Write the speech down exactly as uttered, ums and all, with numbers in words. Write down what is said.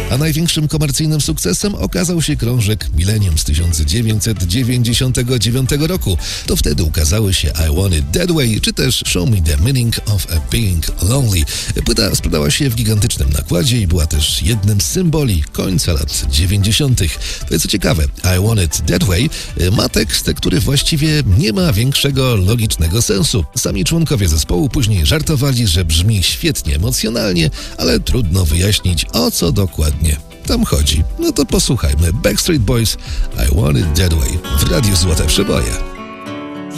A największym komercyjnym sukcesem okazał się krążek Millennium z tysiąc dziewięćset dziewięćdziesiątego dziewiątego roku. To wtedy ukazały się I Want It That Way, czy też Show Me The Meaning of a Being Lonely. Płyta sprzedała się w gigantycznym nakładzie i była też jednym z symboli końca lat dziewięćdziesiątych. Co ciekawe, I Want It That Way ma tekst, który właściwie nie ma większego logicznego sensu. Sami członkowie zespołu później żartowali, że brzmi świetnie emocjonalnie, ale trudno wyjaśnić, o co dokładnie tam chodzi. No to posłuchajmy. Backstreet Boys, I Want It That Way w Radiu Złote Przeboje.